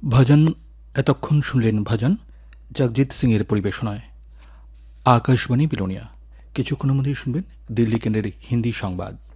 ভজন এতক্ষণ শুনলেন ভজন জগজিৎ সিং এর পরিবেশনায়। আকাশবাণী বিলোনিয়া। কিছুক্ষণের মধ্যেই শুনবেন দিল্লি কেন্দ্রের হিন্দি সংবাদ।